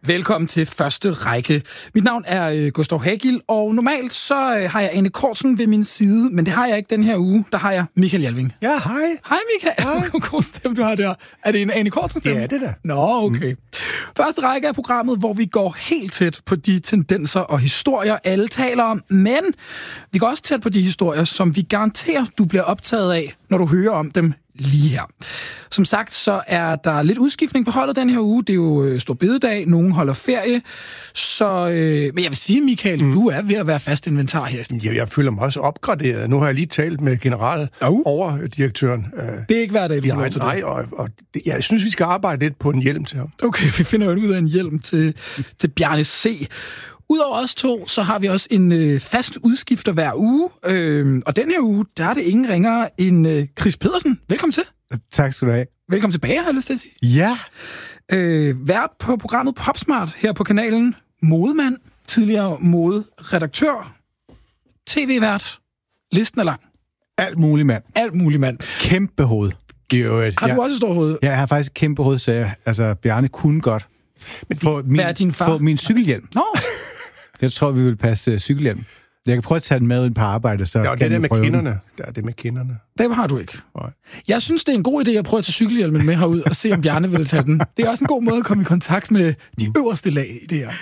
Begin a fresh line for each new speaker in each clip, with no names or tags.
Velkommen til første række. Mit navn er Gustav Hagil, og normalt så har jeg Ane Cortzen ved min side, men det har jeg ikke den her uge. Der har jeg Michael Jalving.
Ja, hej.
Hej Michael. Hej. God stemme, du har der. Er det en Ane Cortzen stemme?
Ja, det der.
Nå, okay. Første række er programmet, hvor vi går helt tæt på de tendenser og historier, alle taler om, men vi går også tæt på de historier, som vi garanterer, du bliver optaget af, når du hører om dem lige her. Som sagt, så er der lidt udskiftning på holdet den her uge. Det er jo stor bededag, nogen holder ferie. Så, men jeg vil sige, Michael, du er ved at være fast inventar her.
Ja, jeg føler mig også opgraderet. Nu har jeg lige talt med overdirektøren.
Det er ikke hver dag, du får til det.
Nej, og jeg synes, vi skal arbejde lidt på en hjelm til ham.
Okay, vi finder jo ud af en hjelm til Bjarne C. Udover os to, så har vi også en fast udskifter hver uge. Og den her uge, der er det ingen ringere end Chris Pedersen. Velkommen til.
Tak skal du have.
Velkommen tilbage, har jeg lyst til at sige.
Ja.
Vært på programmet Popsmart her på kanalen. Modemand, tidligere moderedaktør, tv-vært. Listen er lang.
Alt muligt mand.
Alt muligt mand.
Kæmpe hoved.
Har du også et stort hoved?
Ja, jeg har faktisk et kæmpe hoved, så Bjarne kunne godt.
Men hvad er din far?
På min cykelhjelm.
Nå.
Jeg tror, vi vil passe cykelhjelm. Jeg kan prøve at tage den med ind på arbejde, så
det er det med kinderne. Det er det med kinderne.
Det har du ikke.
Nej.
Jeg synes, det er en god idé at prøve at tage cykelhjelmen med herud og se, om Bjarne vil tage den. Det er også en god måde at komme i kontakt med de øverste lag i det her.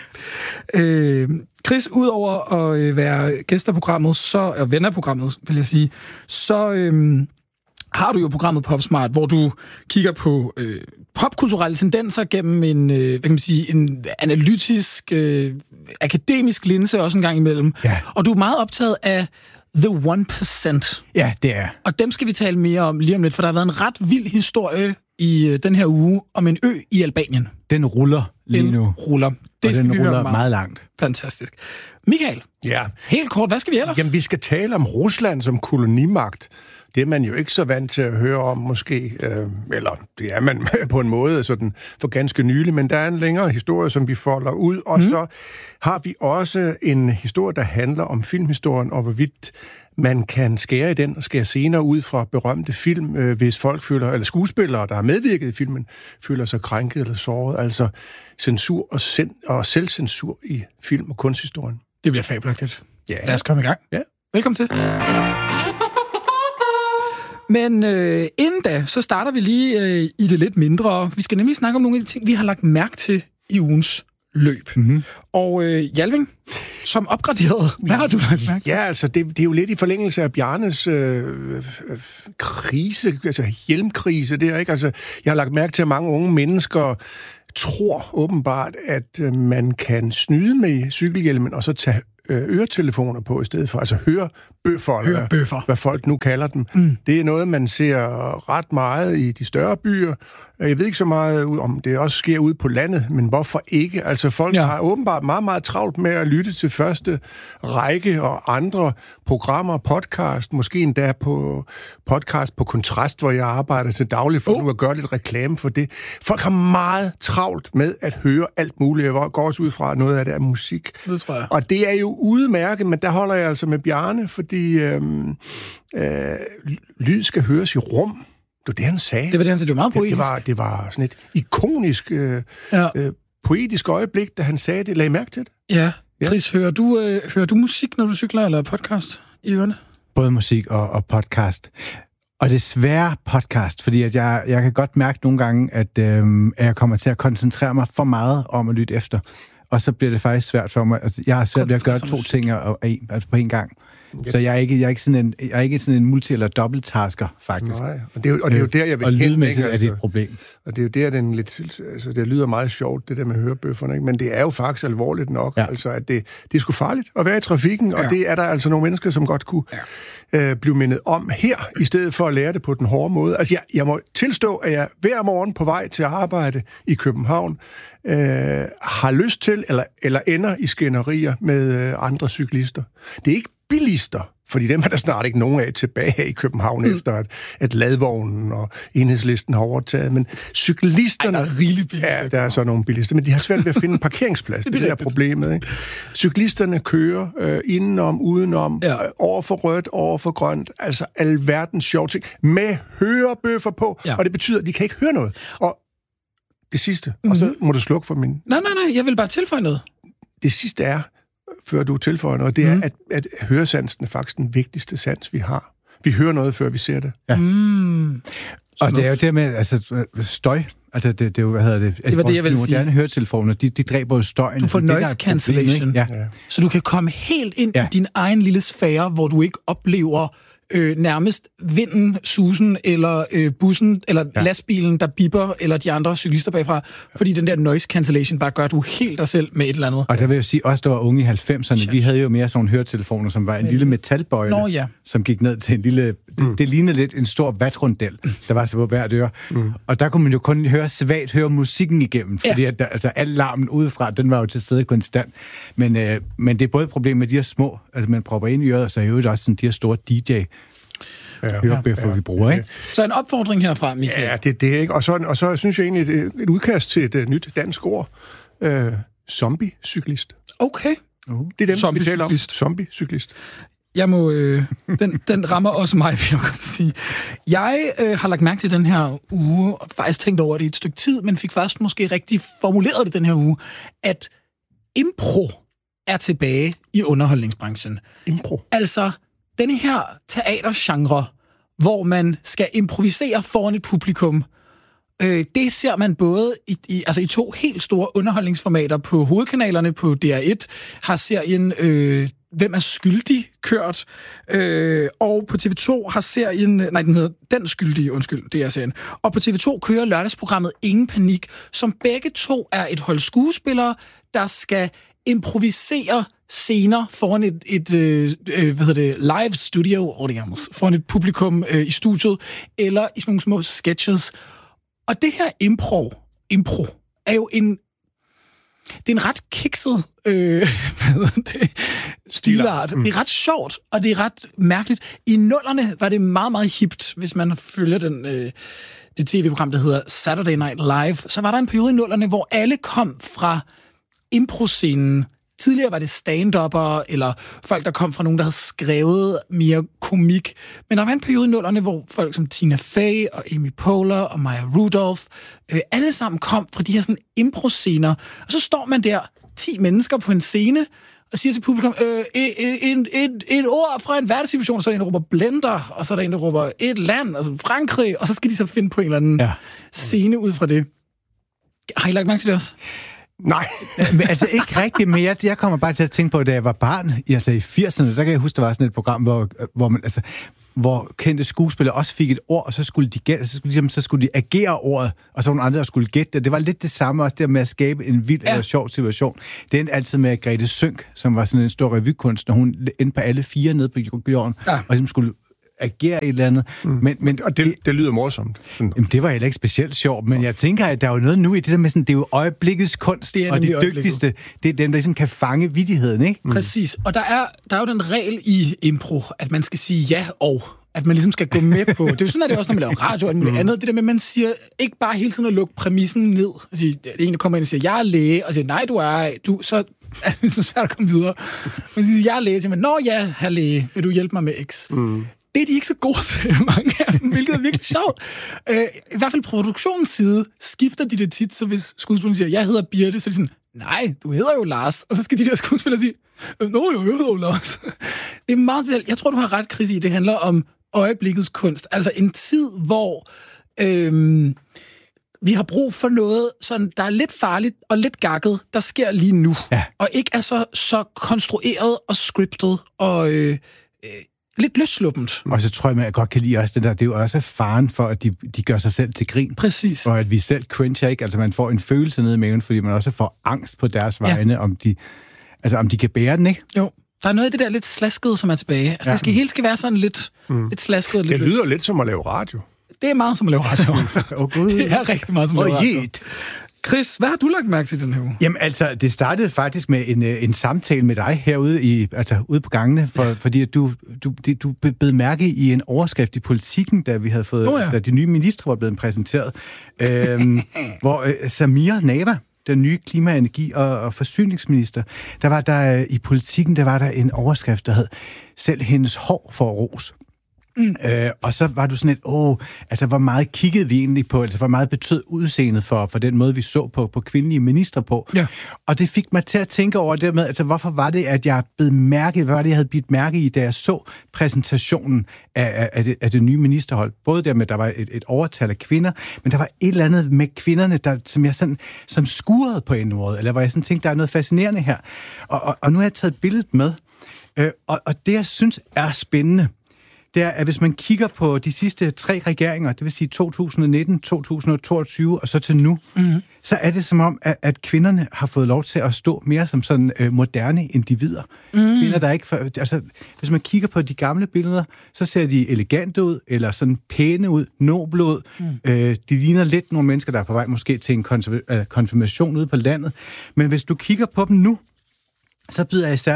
Chris, udover at være gæst af programmet, og ven af programmet, vil jeg sige, så har du jo programmet Popsmart, hvor du kigger på popkulturelle tendenser gennem en analytisk, akademisk linse også en gang imellem.
Ja.
Og du er meget optaget af The 1%.
Ja, det er.
Og dem skal vi tale mere om lige om lidt, for der har været en ret vild historie i den her uge om en ø i Albanien.
Den ruller lige nu.
Ruller. Det skal vi høre
meget langt.
Fantastisk. Michael,
ja.
Helt kort, hvad skal vi ellers?
Jamen, vi skal tale om Rusland som kolonimagt. Det er man jo ikke så vant til at høre om, måske. Eller det er man på en måde sådan for ganske nylig, men der er en længere historie, som vi folder ud. Og så har vi også en historie, der handler om filmhistorien, og hvorvidt man kan skære i den og skære senere ud fra berømte film, hvis folk føler, eller skuespillere, der har medvirket i filmen, føler sig krænket eller såret. Altså censur og selvcensur i film- og kunsthistorien.
Det bliver fabelagtigt.
Ja.
Lad os komme i gang.
Ja.
Velkommen til. Men inden da, så starter vi lige i det lidt mindre. Vi skal nemlig snakke om nogle af de ting, vi har lagt mærke til i ugens løb. Mm-hmm. Og Jalving, som opgraderet, hvad har du lagt mærke til?
Ja, altså, det er jo lidt i forlængelse af Bjarnes krise, altså hjelmkrise der, ikke? Altså, jeg har lagt mærke til, at mange unge mennesker tror åbenbart, at man kan snyde med cykelhjelmen, og så tage øretelefoner på i stedet for, altså hørebøffer, hvad folk nu kalder dem. Det er noget, man ser ret meget i de større byer. Jeg ved ikke så meget om det også sker ude på landet, men hvorfor ikke? Altså folk har åbenbart meget, meget travlt med at lytte til første række og andre programmer, podcast, måske endda på podcast på Kontrast, hvor jeg arbejder til daglig for nu at gøre lidt reklame for det. Folk har meget travlt med at høre alt muligt. Jeg går også ud fra noget af det af musik.
Det tror jeg.
Og det er jo udmærket, men der holder jeg altså med Bjarne, fordi lyd skal høres i rum. Det var det, han sagde.
Det var det, han sagde. Det var meget poetisk.
Det var sådan et ikonisk, poetisk øjeblik, da han sagde det. Lagde I mærke til det?
Ja. Chris, hører du musik, når du cykler, eller podcast i ørene?
Både musik og podcast. Og desværre podcast, fordi at jeg kan godt mærke nogle gange, at jeg kommer til at koncentrere mig for meget om at lytte efter. Og så bliver det faktisk svært for mig. Altså, jeg har svært ved at gøre to ting på en gang. Så jeg er ikke sådan en multi- eller dobbelttasker, faktisk.
Nej, og det er jo der, jeg vil
og lydmæssigt er det et problem.
Og det er jo der, den lidt, altså det lyder meget sjovt, det der med hørebøfferne, ikke? Men det er jo faktisk alvorligt nok, altså at det er sgu farligt at være i trafikken, og det er der altså nogle mennesker, som godt kunne blive mindet om her, i stedet for at lære det på den hårde måde. Altså jeg må tilstå, at jeg hver morgen på vej til arbejde i København har lyst til, eller ender i skænderier med andre cyklister. Det er ikke bilister, fordi dem er der snart ikke nogen af tilbage i København, efter at ladvognen og Enhedslisten har overtaget. Men cyklisterne...
der er rigeligt bilister.
Ja, der er så nogle bilister, men de har svært ved at finde en parkeringsplads. det er problemet, ikke? Cyklisterne kører indenom, udenom, over for rødt, over for grønt, altså alverdens sjove ting, med hørebøffer på, og det betyder, at de kan ikke høre noget. Og Det sidste, og så må du slukke for min...
Nej, jeg vil bare tilføje noget.
Det sidste er, før du tilføjer noget, det er, at høresansen er faktisk den vigtigste sans, vi har. Vi hører noget, før vi ser det.
Ja. Og det er jo det med, altså støj. Altså det er jo, hvad hedder det?
Det var det, jeg ville sige.
De moderne høretelefoner, de dræber jo støjen.
Du får noise cancellation.
Ja.
Så du kan komme helt ind i din egen lille sfære, hvor du ikke oplever nærmest vinden, susen, eller bussen, eller lastbilen, der bipper, eller de andre cyklister bagfra, fordi den der noise cancellation bare gør, at du helt dig selv med et eller andet.
Og der vil jeg sige, os der var unge i 90'erne, vi havde jo mere sådan nogle høretelefoner, som var en lille metalbøjle, som gik ned til en lille... Det lignede lidt en stor vatrundel, der var så på hvert øre. Og der kunne man jo kun høre musikken igennem, fordi at altså, al larmen udefra, den var jo til stede konstant. Men det er både et problem med de her små, altså man propper ind i øret, og så er jo også sådan de her store DJ hørebøffer, vi bruger, ikke?
Så en opfordring herfra, Michael.
Ja, det er ikke. Og så synes jeg egentlig, det er et udkast til et nyt dansk ord. Zombie-cyklist.
Okay.
Det er dem, vi taler om. Zombie-cyklist.
Jeg må... den rammer også mig, vil jeg godt sige. Jeg har lagt mærke til den her uge, og faktisk tænkt over det i et stykke tid, men fik først måske rigtig formuleret det den her uge, at impro er tilbage i underholdningsbranchen.
Impro? Altså,
denne her teatergenre, hvor man skal improvisere foran et publikum, det ser man både i to helt store underholdningsformater på hovedkanalerne. På DR1 har serien Hvem er skyldig kørt, og på TV2 har serien... Nej, den hedder Den skyldige, undskyld, det er serien. Og på TV2 kører lørdagsprogrammet Ingen Panik, som begge to er et hold skuespillere, der skal improvisere scener foran et live studio audience, foran et publikum i studiet, eller i sådan nogle små sketches. Og det her impro er jo en ret kikset stilart. Det er ret sjovt, og det er ret mærkeligt. I nullerne var det meget, meget hipt, hvis man følger det tv-program, der hedder Saturday Night Live. Så var der en periode i nullerne, hvor alle kom fra impro-scenen. Tidligere var det stand-upper, eller folk, der kom fra nogen, der havde skrevet mere komik. Men der var en periode i nullerne, hvor folk som Tina Fey og Amy Poehler og Maya Rudolph, alle sammen kom fra de her sådan impro-scener. Og så står man der, 10 mennesker på en scene, og siger til publikum, et ord fra en hverdagssituation, så er der en, der råber blender, og så er der en, der råber et land, altså Frankrig, og så skal de så finde på en eller anden scene ud fra det. Har I lagt mærke til det også?
Nej.
Men altså ikke rigtigt, men jeg kommer bare til at tænke på, da jeg var barn, altså i 80'erne, der kan jeg huske, der var sådan et program, hvor kendte skuespillere også fik et ord, og så skulle de agere ordet, og så nogle andre, der skulle gætte det. Det var lidt det samme også der med at skabe en vild eller sjov situation. Det endte altid med Grete Sønck, som var sådan en stor revykunstner, hun endte på alle 4 nede på jorden, og ligesom skulle agere et eller andet. Men
og det lyder morsomt.
Jamen, det var heller ikke specielt sjovt, men jeg tænker, at der er jo noget nu i det der med sådan, det er jo øjeblikkets kunst, og de dygtigste, det er dem, der ligesom kan fange vittigheden, ikke?
Præcis, og der er jo den regel i impro, at man skal sige ja og, at man ligesom skal gå med på. Det er jo sådan, at det også, når man laver radio og noget andet, det der med, at man siger ikke bare hele tiden at lukke præmissen ned. Altså, en, der kommer ind og siger, jeg er læge, og siger, nej, så er det så svært at komme videre. Man siger, jeg er læge, og siger, nå ja, herr læge, vil du hjælpe mig med X? Det er de ikke så gode til, mange af dem, hvilket er virkelig sjovt. I hvert fald produktionens side skifter de det tit, så hvis skuespilleren siger, jeg hedder Birte, så er de sådan, nej, du hedder jo Lars. Og så skal de der skuespillere sige, nå, jeg hedder jo Lars. Det er meget specielt. Jeg tror, du har ret, Chris, i det handler om øjeblikkets kunst. Altså en tid, hvor vi har brug for noget, sådan, der er lidt farligt og lidt gakket, der sker lige nu. Ja. Og ikke er så konstrueret og scriptet og... lidt løsluppent.
Og så tror jeg, at jeg godt kan lide også det der. Det er jo også faren for, at de gør sig selv til grin.
Præcis.
Og at vi selv cringer, ikke? Altså man får en følelse nede i maven, fordi man også får angst på deres vegne, om de kan bære den, ikke?
Jo. Der er noget af det der lidt slaskede, som er tilbage. Altså det hele skal være sådan lidt slasket.
Det lyder lidt som at lave radio.
Det er meget som at lave radio. Det er rigtig meget som at lave radio. Chris, hvad har du lagt mærke til den her uge?
Jamen altså, det startede faktisk med en samtale med dig herude ude på gangene, fordi at du bed mærke i en overskrift i Politikken, da vi havde fået, da de nye ministre var blevet præsenteret, hvor Samira Nawa, den nye klima-, energi- og forsyningsminister, der var der i Politikken, der var der en overskrift, der hed, selv hendes hår får ros. Og så var du sådan altså hvor meget kiggede vi egentlig på, altså hvor meget betød udseendet for den måde, vi så på kvindelige ministre på. Ja. Og det fik mig til at tænke over det med, altså hvorfor var det, at jeg blev mærke, hvad var det, jeg havde bidt mærke i, da jeg så præsentationen af det nye ministerhold. Både der med, der var et overtal af kvinder, men der var et eller andet med kvinderne, som jeg sådan, som skurede på en måde, eller hvor jeg sådan tænkte, der er noget fascinerende her. Og nu har jeg taget billedet med, og det, jeg synes er spændende, det er, at hvis man kigger på de sidste 3 regeringer, det vil sige 2019, 2022 og så til nu, så er det som om, at kvinderne har fået lov til at stå mere som sådan moderne individer. Kvinder, der ikke... Altså, hvis man kigger på de gamle billeder, så ser de elegante ud, eller sådan pæne ud, noble ud. De ligner lidt nogle mennesker, der er på vej måske til en konfirmation ude på landet. Men hvis du kigger på dem nu, så bliver jeg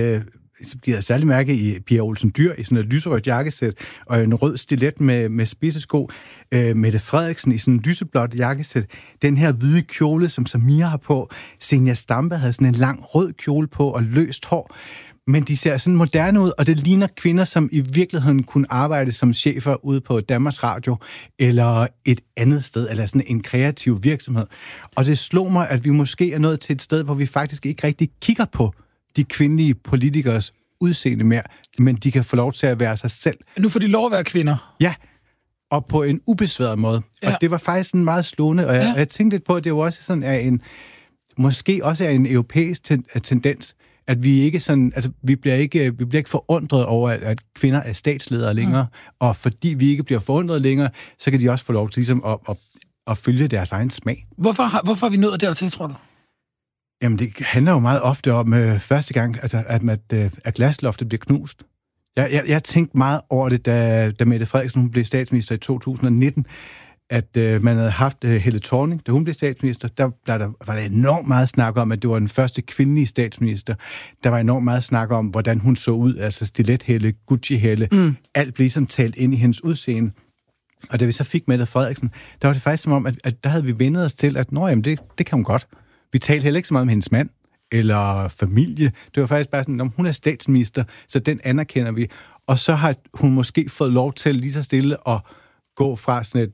særlig mærke i Pia Olsen Dyhr i sådan et lyserødt jakkesæt og en rød stilet med spidsesko. Mette Frederiksen i sådan en lyseblåt jakkesæt. Den her hvide kjole, som Samira har på. Zenia Stampe havde sådan en lang rød kjole på og løst hår. Men de ser sådan moderne ud, og det ligner kvinder, som i virkeligheden kunne arbejde som chefer ude på Danmarks Radio eller et andet sted, eller sådan en kreativ virksomhed. Og det slog mig, at vi måske er nået til et sted, hvor vi faktisk ikke rigtig kigger på de kvindelige politikers udseende mere, men de kan få lov til at være sig selv.
Nu får de lov at være kvinder.
Ja, og på en ubesværet måde. Ja. Og det var faktisk en meget slående, og jeg tænkte lidt på, at det jo også sådan måske også er en europæisk tendens, at vi ikke sådan, altså vi bliver ikke forundret over, at kvinder er statsledere længere, og fordi vi ikke bliver forundret længere, så kan de også få lov til ligesom at følge deres egen smag.
Hvorfor er vi nået dertil, tror du?
Jamen, det handler jo meget ofte om første gang, altså, at glasloftet bliver knust. Jeg tænkte meget over det, da Mette Frederiksen hun blev statsminister i 2019, at man havde haft Helle Thorning, da hun blev statsminister, der var der enormt meget snak om, at det var den første kvindelige statsminister. Der var enormt meget snak om, hvordan hun så ud, altså Stilet-Helle, Gucci-Helle. Alt blev ligesom talt ind i hendes udseende. Og da vi så fik Mette Frederiksen, der var det faktisk som om, at der havde vi vendet os til, at det kan hun godt. Vi talte heller ikke så meget om hendes mand eller familie. Det var faktisk bare sådan, at hun er statsminister, så den anerkender vi. Og så har hun måske fået lov til lige så stille at gå fra sådan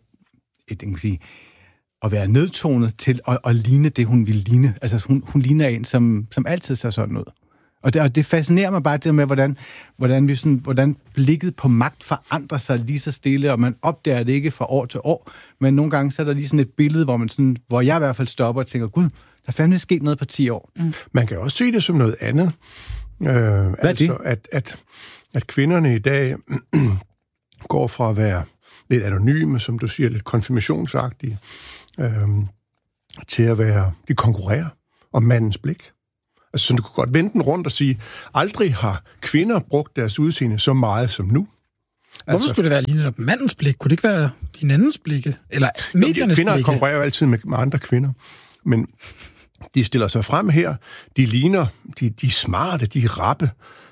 at være nedtonet til at ligne det, hun vil ligne. Altså, hun ligner en, som altid ser sådan ud. Og det fascinerer mig bare det med, hvordan blikket på magt forandrer sig lige så stille, og man opdager det ikke fra år til år. Men nogle gange så er der lige sådan et billede, hvor jeg i hvert fald stopper og tænker, gud, der er fandme sket noget på 10 år.
Man kan også se det som noget andet. Altså, at kvinderne i dag går fra at være lidt anonyme, som du siger, lidt konfirmationsagtige, til at være, de konkurrerer om mandens blik. Altså, så du kunne godt vende den rundt og sige, aldrig har kvinder brugt deres udseende så meget som nu.
Hvorfor skulle det være lige netop mandens blik? Kunne det ikke være hinandens blikke? Eller mediernes
kvinder
blikke?
Kvinder konkurrerer jo altid med andre kvinder. Men de stiller sig frem her. De ligner, de er smarte, de er rappe.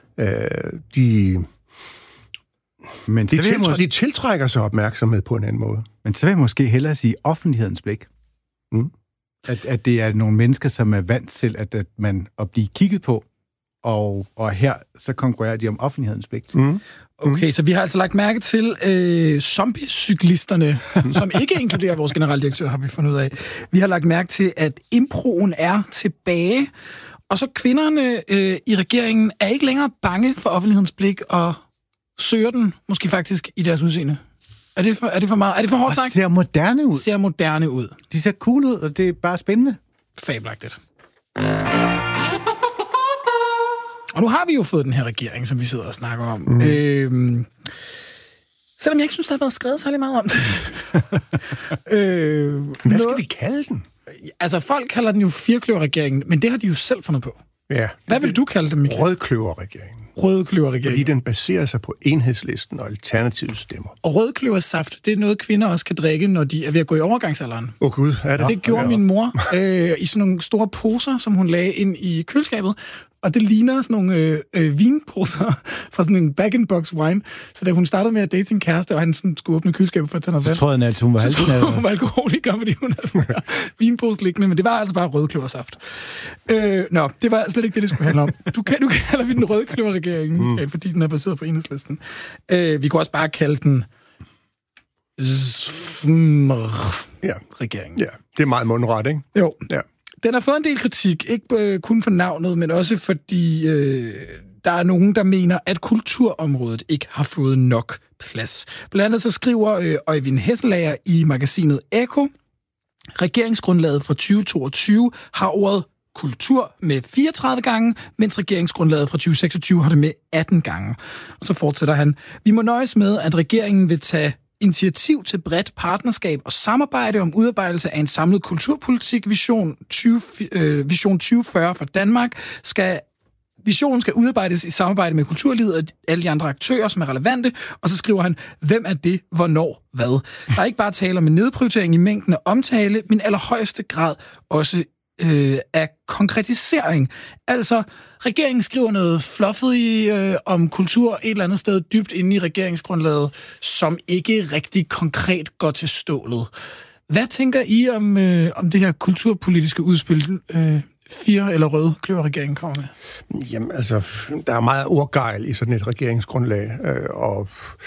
De tiltrækker sig opmærksomhed på en anden måde.
Men så vil jeg måske hellere sige offentlighedens blik. At det er nogle mennesker, som er vant til at blive kigget på, og her så konkurrerer de om offentlighedens blik.
Okay, så vi har altså lagt mærke til zombie-cyklisterne, som ikke inkluderer vores generaldirektør, har vi fundet ud af. Vi har lagt mærke til, at improen er tilbage, og så kvinderne i regeringen er ikke længere bange for offentlighedens blik, og søger den måske faktisk i deres udseende. Er det for meget? Er det for hårdt sagt?
Ser moderne ud.
Ser moderne ud.
De ser cool ud, og det er bare spændende.
Fabelagtigt. Og nu har vi jo fået den her regering, som vi sidder og snakker om. Selvom jeg ikke synes, der har været skrevet særlig meget om det.
Hvad skal vi kalde den?
Altså, folk kalder den jo firkløverregeringen, men det har de jo selv fundet på.
Ja.
Hvad vil du kalde den, Michael?
Rødkløverregeringen.
Rødkløverregeringen.
Fordi den baserer sig på enhedslisten og alternative stemmer.
Og rødkløversaft, det er noget, kvinder også kan drikke, når de er ved at gå i overgangsalderen.
Gud, er det?
Det gjorde min mor i sådan nogle store poser, som hun lagde ind i køleskabet. Og det ligner sådan nogle vinposer fra sådan en bag-in-box wine. Så da hun startede med at date sin kæreste, og han sådan skulle åbne køleskabet for at tage noget vand,
så troede jeg, at hun var
halvknader. Hun var alkoholiker, fordi hun havde vinpose liggende, men det var altså bare rødkløversaft. Det var slet ikke det skulle handle om. Du kalder vi den rødkløverregering, fordi den er baseret på Enhedslisten. Vi kunne også bare kalde den regeringen.
Ja, det er meget mundret, ikke?
Jo.
Ja.
Den har fået en del kritik, ikke kun for navnet, men også fordi der er nogen, der mener, at kulturområdet ikke har fået nok plads. Blandt andet så skriver Øjvind Hesselager i magasinet Ekko, regeringsgrundlaget fra 2022 har ordet kultur med 34 gange, mens regeringsgrundlaget fra 2026 har det med 18 gange. Og så fortsætter han: Vi må nøjes med, at regeringen vil tage initiativ til bredt partnerskab og samarbejde om udarbejdelse af en samlet kulturpolitik. Vision 2040 for Danmark Visionen skal udarbejdes i samarbejde med kulturlivet og alle de andre aktører, som er relevante, og så skriver han, hvem er det, hvornår, hvad. Der er ikke bare tale om en nedprioritering i mængden af omtale, men allerhøjeste grad også af konkretisering. Altså, regeringen skriver noget fluffet om kultur et eller andet sted dybt inde i regeringsgrundlaget, som ikke rigtig konkret går til stålet. Hvad tænker I om det her kulturpolitiske udspil, fire eller røde kløverregeringen kommer med?
Jamen, altså, der er meget ordgejl i sådan et regeringsgrundlag, og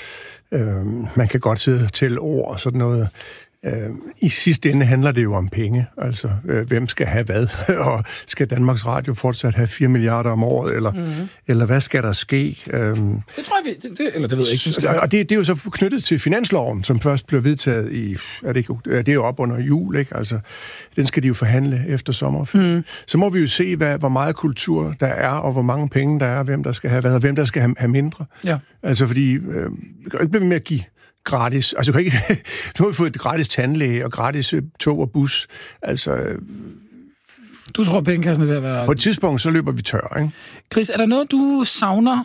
man kan godt sidde til ord og sådan noget. I sidste ende handler det jo om penge, altså hvem skal have hvad, og skal Danmarks Radio fortsat have 4 milliarder om året, eller hvad skal der ske?
Det tror jeg, eller det ved jeg ikke.
Og det er jo så knyttet til finansloven, som først blev vedtaget i, det er jo op under jul, ikke? Altså, den skal de jo forhandle efter sommerferien. Så må vi jo se, hvor meget kultur der er, og hvor mange penge der er, hvem der skal have hvad, og hvem der skal have mindre. Ja. Altså, fordi vi kan jo ikke blive med at give gratis. Altså, nu har vi fået et gratis tandlæge og gratis tog og bus. Altså,
du tror, pengekassen er ved at være...
På et tidspunkt, så løber vi tør, ikke?
Chris, er der noget, du savner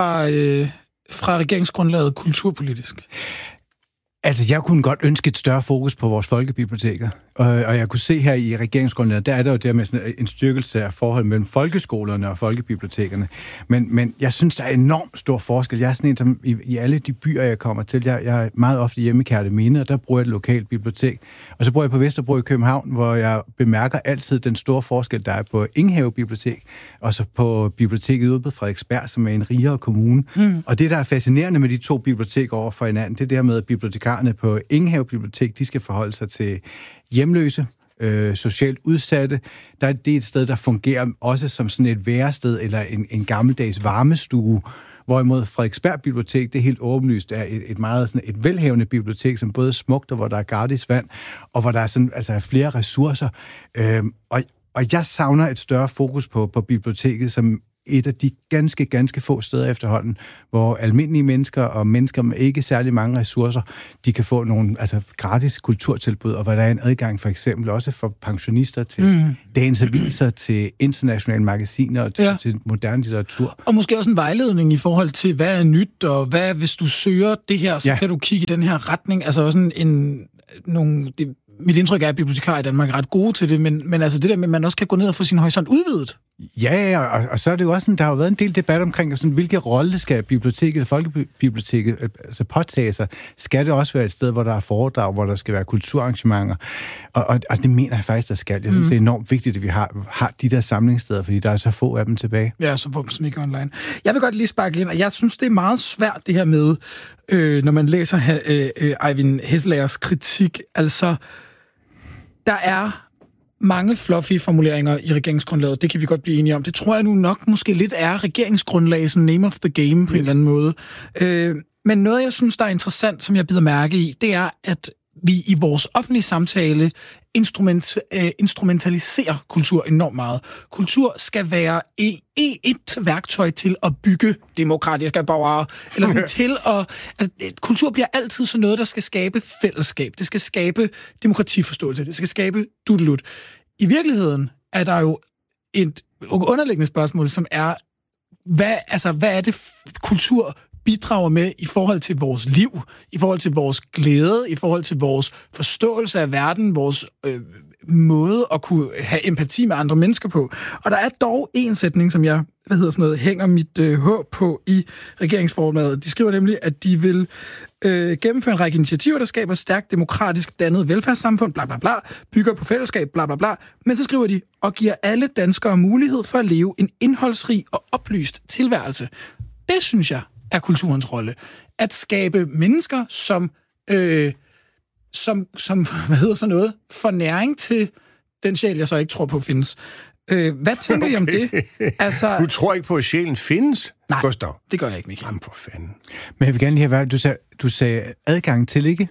fra regeringsgrundlaget kulturpolitisk?
Altså, jeg kunne godt ønske et større fokus på vores folkebiblioteker. Og jeg kunne se her i regeringsgrundlaget, der er der jo det med sådan en styrkelse af forhold mellem folkeskolerne og folkebibliotekerne. Men jeg synes, der er enormt stor forskel. Jeg er sådan en, som i alle de byer, jeg kommer til, jeg er meget ofte hjemme i Kerteminde, og der bruger jeg et lokalt bibliotek. Og så bor jeg på Vesterbro i København, hvor jeg bemærker altid den store forskel, der er på Ingenhave Bibliotek, og så på biblioteket ude på Frederiksberg, som er en rigere kommune. Og det, der er fascinerende med de to biblioteker over for hinanden, det er det her med, at bibliotekarerne på Ingenhave Bibliotek, de skal forholde sig til hjemløse, socialt udsatte. Det er et sted, der fungerer også som sådan et værested eller en gammeldags varmestue, hvorimod Frederiksberg Bibliotek, det er helt åbenlyst, er et meget sådan et velhavende bibliotek, som både er smukt, og hvor der er gratis vand, og hvor der er sådan, altså flere ressourcer. Og jeg savner et større fokus på biblioteket, som et af de ganske få steder efterhånden, hvor almindelige mennesker og mennesker med ikke særlig mange ressourcer, de kan få nogle gratis kulturtilbud, og hvor der er en adgang for eksempel også for pensionister til dagens aviser, til internationale magasiner og til moderne litteratur.
Og måske også en vejledning i forhold til, hvad er nyt, og hvad hvis du søger det her, så kan du kigge i den her retning. Altså også mit indtryk er, at bibliotekarer i Danmark er ret gode til det, men altså det der med, at man også kan gå ned og få sin horisont udvidet.
Ja, og så er det jo også sådan, der har jo været en del debat omkring, sådan, hvilke rolle skal biblioteket eller folkebiblioteket påtage sig. Skal det også være et sted, hvor der er foredrag, hvor der skal være kulturarrangementer? Og det mener jeg faktisk, der skal. Jeg synes, det er enormt vigtigt, at vi har de der samlingssteder, fordi der er så få af dem tilbage.
Ja, så få som ikke online. Jeg vil godt lige sparke ind, og jeg synes, det er meget svært, det her med, når man læser Øjvind Hesselagers kritik. Altså, der er mange fluffy formuleringer i regeringsgrundlaget. Det kan vi godt blive enige om. Det tror jeg nu nok måske lidt er regeringsgrundlag, sådan name of the game på en eller anden måde. Men noget, jeg synes, der er interessant, som jeg bider mærke i, det er, at vi i vores offentlige samtale instrumentaliserer kultur enormt meget. Kultur skal være et værktøj til at bygge demokratiske borgere, eller sådan til at... Altså, kultur bliver altid sådan noget, der skal skabe fællesskab. Det skal skabe demokratiforståelse. Det skal skabe dudelut. I virkeligheden er der jo et underliggende spørgsmål, som er, hvad er det kultur bidrager med i forhold til vores liv, i forhold til vores glæde, i forhold til vores forståelse af verden, vores måde at kunne have empati med andre mennesker på. Og der er dog en sætning, som jeg hænger mit håb på i regeringsformatet. De skriver nemlig, at de vil gennemføre en række initiativer, der skaber stærkt demokratisk dannet velfærdssamfund, bla bla bla, bygger på fællesskab, bla bla bla. Men så skriver de, og giver alle danskere mulighed for at leve en indholdsrig og oplyst tilværelse. Det synes jeg er kulturens rolle. At skabe mennesker, som får næring til den sjæl, jeg så ikke tror på findes. Hvad tænker I om det? Altså,
du tror ikke på, at sjælen findes?
Nej,
Gustav?
Det gør jeg ikke, Michael.
Jamen for fanden.
Men jeg vil gerne lige have, du sagde adgang til, ikke?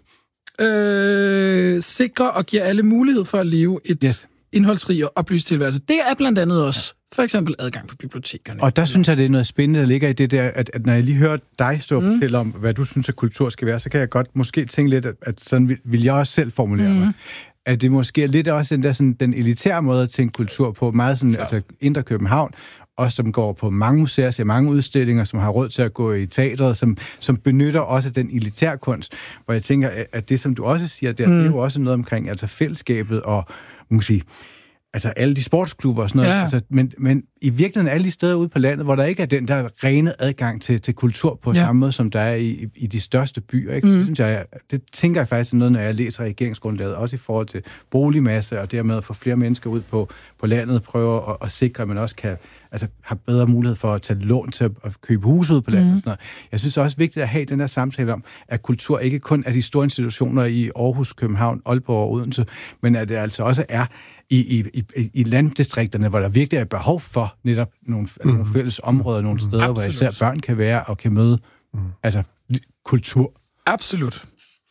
Sikre og giver alle mulighed for at leve et indholdsrig og oplyst tilværelse. Det er blandt andet også for eksempel adgang på bibliotekerne.
Og der synes jeg, det er noget spændende, der ligger i det der, at når jeg lige hører dig stå og fortælle om, hvad du synes, at kultur skal være, så kan jeg godt måske tænke lidt, at sådan vil jeg også selv formulere mig. At det måske er lidt også den elitære måde at tænke kultur på, meget sådan, altså Indre København, og som går på mange museer, ser mange udstillinger, som har råd til at gå i teatret, som benytter også den elitære kunst, hvor jeg tænker, at det, som du også siger der, det er jo også noget omkring altså fællesskabet og, man kan sige, altså alle de sportsklubber og sådan noget. Ja. Altså, men i virkeligheden alle de steder ude på landet, hvor der ikke er den der rene adgang til kultur på samme måde, som der er i de største byer. Ikke? Det, synes jeg, det tænker jeg faktisk noget, når jeg læser regeringsgrundlaget, også i forhold til boligmasse, og dermed at få flere mennesker ud på landet, prøve at sikre, at man også kan have bedre mulighed for at tage lån til at købe huse ud på landet. Og sådan noget. Jeg synes det er også vigtigt at have den der samtale om, at kultur ikke kun er de store institutioner i Aarhus, København, Aalborg og Odense, men at det altså også er i landdistrikterne, hvor der virkelig er behov for netop nogle fælles områder, nogle steder, hvor især børn kan være og kan møde kultur.
Absolut.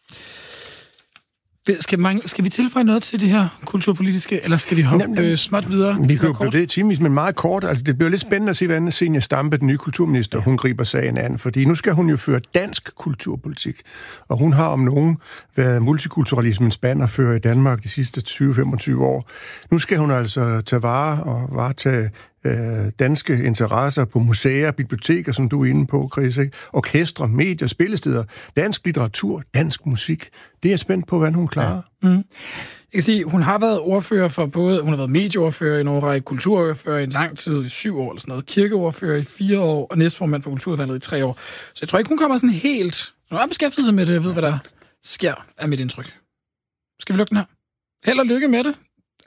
Skal vi tilføje noget til det her kulturpolitiske, eller skal vi hoppe småt videre?
Vi kan jo blive det timevis, men meget kort. Altså, det bliver lidt spændende at se, hvordan Zenia Stampe, den nye kulturminister, hun griber sagen an, fordi nu skal hun jo føre dansk kulturpolitik, og hun har om nogen været multikulturalismens bannerfører i Danmark de sidste 20-25 år. Nu skal hun altså tage varetage danske interesser på museer, biblioteker, som du er inde på, Chris, ikke? Orkestre, medier, spillesteder, dansk litteratur, dansk musik. Det er jeg spændt på, hvordan hun klarer.
Ja. Jeg kan sige, hun har været ordfører for hun har været medieordfører i en årrække, kulturordfører i en lang tid, i 7 år eller sådan noget, kirkeordfører i 4 år, og næstformand for kulturudvalget i 3 år. Så jeg tror ikke, hun kommer sådan helt... Hun har beskæftiget sig med det, jeg ved, hvad der sker, af mit indtryk. Skal vi lukke den her? Held og lykke med det.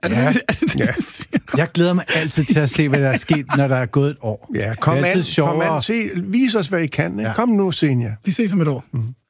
Jeg glæder mig altid til at se, hvad der er sket, når der er gået et år.
Ja, kom an, vis os, hvad I kan. Ja. Kom nu, Zenia.
De ses om et år.